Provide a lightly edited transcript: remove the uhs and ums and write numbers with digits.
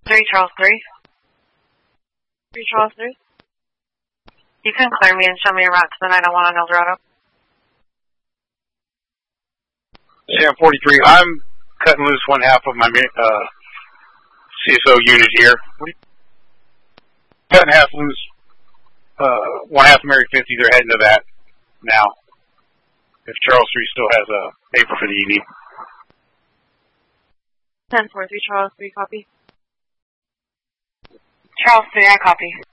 3, Charles 3. 3, Charles 3. You can clear me and show me a route to the 901 on El Dorado. Sam 43, I'm cutting loose one half of my CSO unit here. Cutting half loose, one half of Mary 50, they're heading to that now. If Charles 3 still has a paper for the evening. 10-4-3, Charles 3, copy. Charles 3, I copy.